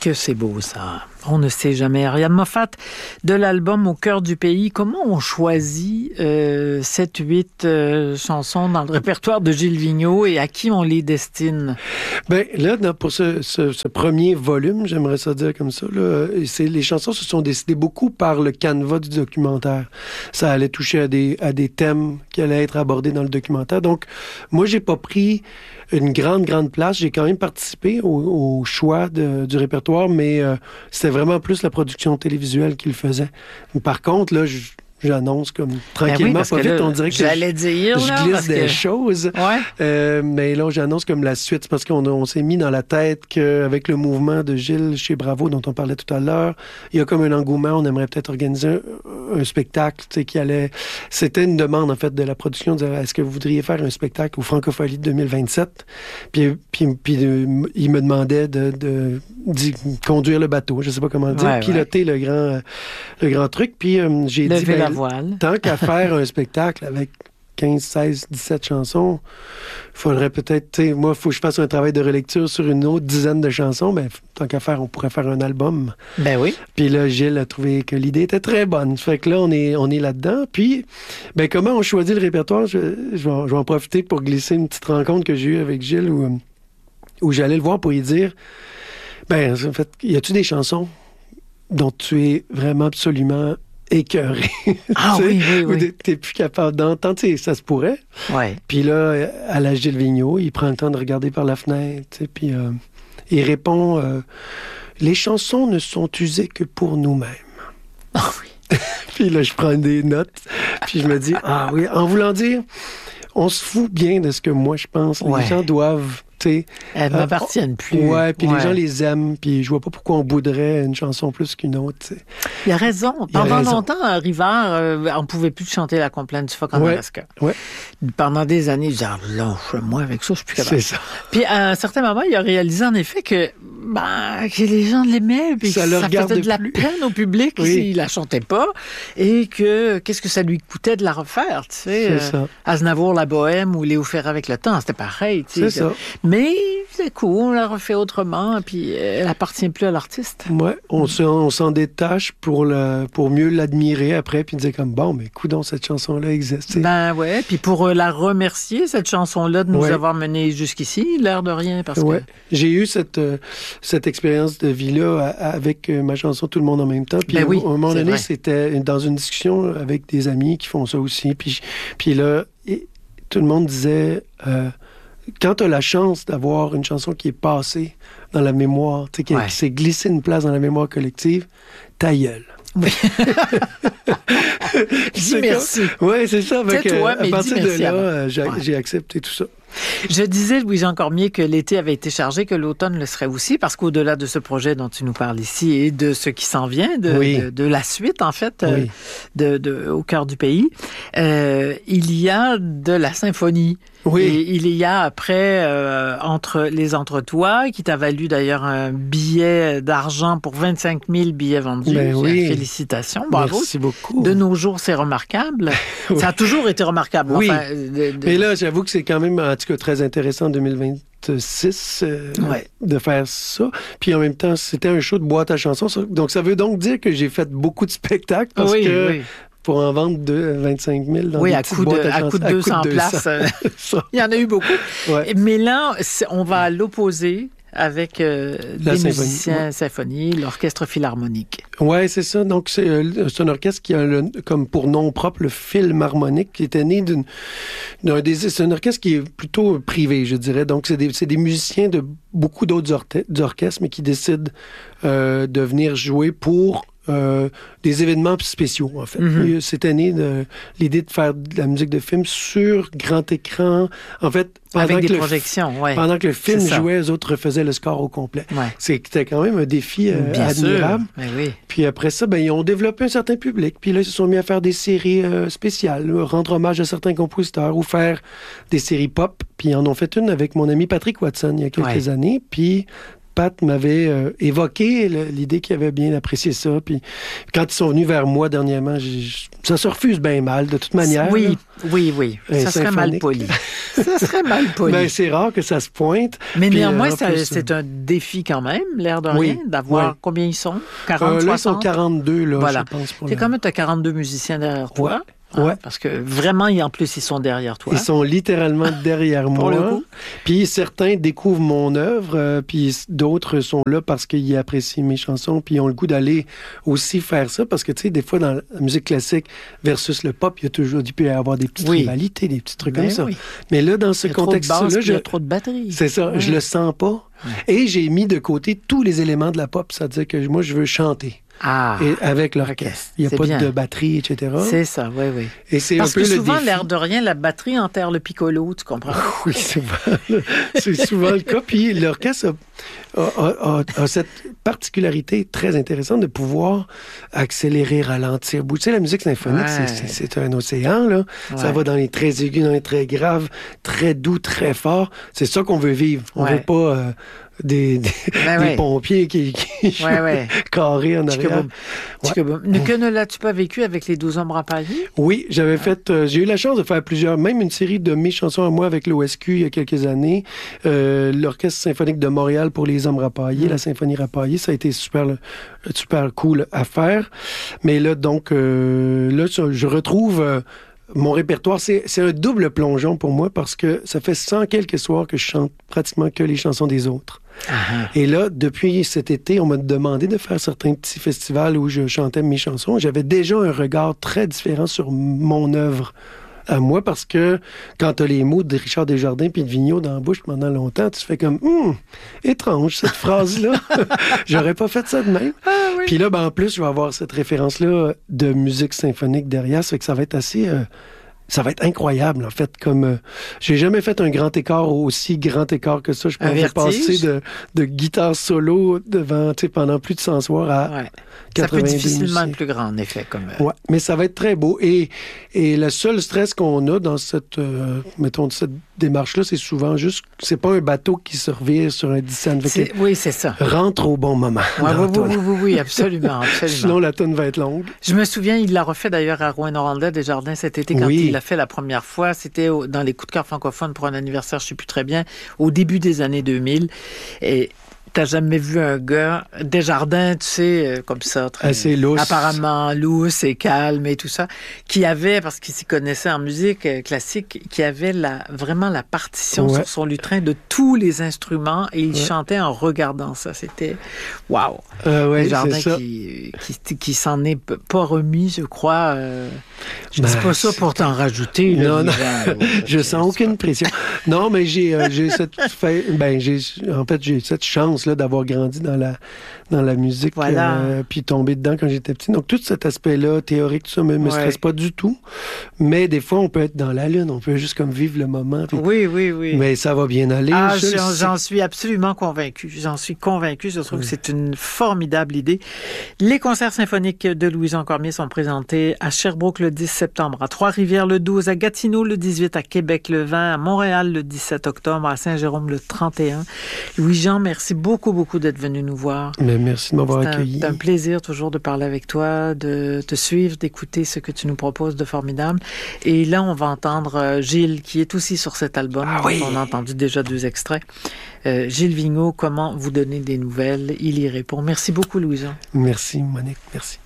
Que c'est beau, ça. On ne sait jamais. Ariane Moffat, de l'album Au cœur du pays, comment on choisit 7-8 chansons dans le répertoire de Gilles Vigneault et à qui on les destine? Bien, là, pour ce premier volume, j'aimerais ça dire comme ça, là, les chansons se sont décidées beaucoup par le canevas du documentaire. Ça allait toucher à des thèmes qui allaient être abordés dans le documentaire. Donc, moi, j'ai pas pris une grande place. J'ai quand même participé au choix du répertoire, mais c'était vraiment plus la production télévisuelle qui le faisait. Par contre, là, j'annonce comme tranquillement, oui, pas vite, là, on dirait que je glisse des choses. Ouais. Mais là, j'annonce comme la suite, parce qu'on s'est mis dans la tête qu'avec le mouvement de Gilles chez Bravo, dont on parlait tout à l'heure, il y a comme un engouement, on aimerait peut-être organiser un spectacle, tu sais, qui allait... C'était une demande, en fait, de la production, de dire, est-ce que vous voudriez faire un spectacle au Francophonie de 2027? Puis il me demandait d'y conduire le bateau, je sais pas comment dire, piloter le grand truc, puis j'ai dit... Tant qu'à faire un spectacle avec 15, 16, 17 chansons, il faudrait peut-être, moi, il faut que je fasse un travail de relecture sur une autre dizaine de chansons. Ben, tant qu'à faire, on pourrait faire un album. Ben oui. Puis là, Gilles a trouvé que l'idée était très bonne. Fait que là, on est là-dedans. Puis, ben, comment on choisit le répertoire? Je vais en profiter pour glisser une petite rencontre que j'ai eue avec Gilles où j'allais le voir pour lui dire, ben, en fait, y a-tu des chansons dont tu es vraiment absolument écœuré. Ah oui. T'es plus capable d'entendre, ça se pourrait. Ouais. Puis là, à la Gilles Vigneault, il prend le temps de regarder par la fenêtre, puis il répond les chansons ne sont usées que pour nous-mêmes. Ah oui. Puis là, je prends des notes, puis je me dis, ah oui, en voulant dire, on se fout bien de ce que moi je pense. Les gens doivent... Elles ne m'appartiennent plus. Ouais, puis les gens les aiment, puis je vois pas pourquoi on bouderait une chanson plus qu'une autre. T'sais. Il a raison. Pendant longtemps, à Rivard, on pouvait plus chanter la complainte du phoque en Alaska. Ouais. Pendant des années, il disait, lâche-moi avec ça, je suis plus capable. C'est ça. Puis à un certain moment, il a réalisé en effet que les gens l'aimaient, puis ça faisait de la peine au public s'il la chantait pas, et que qu'est-ce que ça lui coûtait de la refaire, tu sais. C'est ça. Aznavour, La Bohème ou Léo Ferré avec le temps, c'était pareil, tu sais. C'est ça. Mais c'est cool, on la refait autrement, puis elle appartient plus à l'artiste. Ouais, on s'en détache pour mieux l'admirer après, puis dire comme, bon, mais coudonc, cette chanson-là existe. T'sais. Ben ouais, puis pour la remercier, cette chanson-là, de nous avoir menés jusqu'ici, l'air de rien, parce que... J'ai eu cette expérience de vie-là avec ma chanson Tout le monde en même temps, puis à un moment donné, c'était dans une discussion avec des amis qui font ça aussi, puis là, tout le monde disait... quand tu as la chance d'avoir une chanson qui est passée dans la mémoire, qui s'est glissée une place dans la mémoire collective, ta gueule. Oui. Dis merci. Oui, c'est ça. Tais-toi, mais à partir de là, j'ai accepté tout ça. Je disais, Louis-Jean Cormier, que l'été avait été chargé, que l'automne le serait aussi, parce qu'au-delà de ce projet dont tu nous parles ici et de ce qui s'en vient, de la suite, en fait, Au cœur du pays, il y a de la symphonie. Oui. Et il y a après entre les Entretois, qui t'a valu d'ailleurs un billet d'argent pour 25 000 billets vendus. Félicitations, bravo. Merci beaucoup. De nos jours, c'est remarquable. Ça a toujours été remarquable. Oui. Enfin, mais là, j'avoue que c'est quand même, en tout cas, très intéressant en 2026 de faire ça. Puis en même temps, c'était un show de boîte à chansons. Donc, ça veut donc dire que j'ai fait beaucoup de spectacles parce que... Pour en vendre 25 000 dans des petites boîtes à coup de 200 places. Il y en a eu beaucoup. Ouais. Mais là, on va à l'opposé avec des musiciens symphonie, l'Orchestre Philharmonique. Oui, c'est ça. Donc, c'est un orchestre qui a comme pour nom propre le Film harmonique, qui était né c'est un orchestre qui est plutôt privé, je dirais. Donc, c'est des musiciens de beaucoup d'autres orchestres, mais qui décident de venir jouer pour... des événements spéciaux, en fait. Mm-hmm. C'était né l'idée de faire de la musique de film sur grand écran. En fait, avec des projections, pendant que le film jouait, les autres refaisaient le score au complet. Ouais. C'était quand même un défi admirable. Oui. Puis après ça, ils ont développé un certain public. Puis là, ils se sont mis à faire des séries spéciales, rendre hommage à certains compositeurs ou faire des séries pop. Puis ils en ont fait une avec mon ami Patrick Watson il y a quelques années. Puis Pat m'avait évoqué l'idée qu'il avait bien apprécié ça. Puis quand ils sont venus vers moi dernièrement, ça se refuse bien mal, de toute manière. Oui. Ça serait mal poli. Ça serait mal poli. Ben, c'est rare que ça se pointe. Mais puis, néanmoins, c'est un défi quand même, l'air de rien, d'avoir combien ils sont? 40, 60? Là, ils sont 42, là, voilà. je pense. C'est quand même, tu as 42 musiciens derrière toi. Ouais. Parce que vraiment, en plus, ils sont derrière toi. Ils sont littéralement derrière moi. Pour le coup. Puis certains découvrent mon œuvre, puis d'autres sont là parce qu'ils apprécient mes chansons, puis ils ont le goût d'aller aussi faire ça. Parce que, tu sais, des fois, dans la musique classique versus le pop, il peut y avoir des petites rivalités, des petits trucs comme ça. Oui. Mais là, dans ce contexte-là... Il y a trop de batterie. C'est ça, je le sens pas. Ouais. Et j'ai mis de côté tous les éléments de la pop. C'est-à-dire que moi, je veux chanter. Et avec l'orchestre. Il n'y a pas de batterie, etc. C'est ça, oui. Et c'est parce un peu que souvent, le défi. L'air de rien, la batterie enterre le piccolo, tu comprends? Oui, c'est souvent le cas. Puis l'orchestre a cette particularité très intéressante de pouvoir accélérer, ralentir. Tu sais, la musique symphonique, c'est un océan, là. Ouais. Ça va dans les très aigus, dans les très graves, très doux, très forts. C'est ça qu'on veut vivre. On veut pas... des pompiers qui carrés en arrière. Que ne l'as-tu pas vécu avec les 12 hommes rapaillés? Oui, j'avais fait... j'ai eu la chance de faire même une série de mes chansons à moi avec l'OSQ il y a quelques années. L'Orchestre symphonique de Montréal pour les hommes rapaillés, la symphonie rapaillée, ça a été super cool à faire. Mais là, donc, je retrouve... mon répertoire, c'est un double plongeon pour moi parce que ça fait 100 quelques soirs que je chante pratiquement que les chansons des autres. Et là, depuis cet été, on m'a demandé de faire certains petits festivals où je chantais mes chansons. J'avais déjà un regard très différent sur mon œuvre à moi parce que quand tu as les mots de Richard Desjardins puis de Vigneault dans la bouche pendant longtemps, tu fais comme étrange cette phrase-là. J'aurais pas fait ça de même. Puis là, en plus, je vais avoir cette référence-là de musique symphonique derrière, ça fait que ça va être assez... ça va être incroyable, en fait, comme... j'ai jamais fait un grand écart, aussi grand écart que ça. Je pensais passer de guitare solo devant, pendant plus de 100 soirs à 90 Ça peut difficilement être plus grand, en effet. Ouais, mais ça va être très beau. Et le seul stress qu'on a dans cette, cette démarche-là, c'est souvent juste... C'est pas un bateau qui se revire sur un 10 cents. Oui, c'est ça. Rentre au bon moment. Oui, absolument. Sinon, la tonne va être longue. Je me souviens, il l'a refait d'ailleurs à Rouyn-Noranda Desjardins cet été quand il l'a fait la première fois. C'était dans les coups de cœur francophones pour un anniversaire, je ne sais plus très bien, au début des années 2000. Et t'as jamais vu un gars, Desjardins, tu sais, comme ça, très assez lousse, apparemment lousse et calme et tout ça, qui avait, parce qu'il s'y connaissait en musique classique, qui avait vraiment la partition sur son lutrin de tous les instruments et il chantait en regardant ça. C'était wow. Desjardins qui s'en est pas remis, je crois. Je dis pas ça pour t'en rajouter. Non. Je sens aucune pression. Non, mais j'ai cette chance là d'avoir grandi dans la musique, puis tomber dedans quand j'étais petit. Donc tout cet aspect-là théorique, tout ça me stresse pas du tout. Mais des fois on peut être dans la lune, on peut juste comme vivre le moment. Puis... Oui. Mais ça va bien aller. J'en suis absolument convaincu. Je trouve que c'est une formidable idée. Les concerts symphoniques de Louison Cormier sont présentés à Sherbrooke le 10 septembre, à Trois-Rivières le 12, à Gatineau le 18, à Québec le 20, à Montréal le 17 octobre, à Saint-Jérôme le 31. Louis-Jean, merci beaucoup d'être venu nous voir. Mais merci de m'avoir accueilli. C'est un plaisir toujours de parler avec toi, de te suivre, d'écouter ce que tu nous proposes de formidable. Et là, on va entendre Gilles, qui est aussi sur cet album. On a entendu déjà 2 extraits. Gilles Vigneault, comment vous donner des nouvelles? Il y répond. Merci beaucoup, Louis-Jean. Merci, Monique. Merci.